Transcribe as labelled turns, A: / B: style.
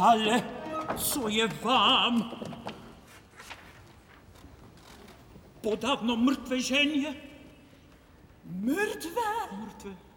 A: Ale co je vám? Podawno mrtwe zienie?
B: Mrtwe?
A: Mrtwe.